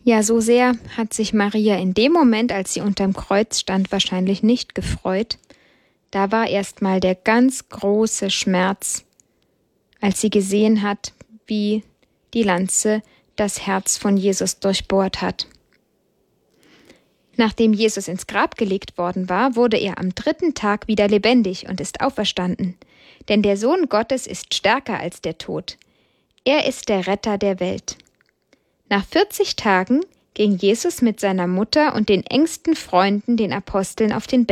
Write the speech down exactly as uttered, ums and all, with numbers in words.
Ja, so sehr hat sich Maria in dem Moment, als sie unterm Kreuz stand, wahrscheinlich nicht gefreut. Da war erstmal der ganz große Schmerz, als sie gesehen hat, wie die Lanze das Herz von Jesus durchbohrt hat. Nachdem Jesus ins Grab gelegt worden war, wurde er am dritten Tag wieder lebendig und ist auferstanden. Denn der Sohn Gottes ist stärker als der Tod. Er ist der Retter der Welt. Nach vierzig Tagen ging Jesus mit seiner Mutter und den engsten Freunden, den Aposteln, auf den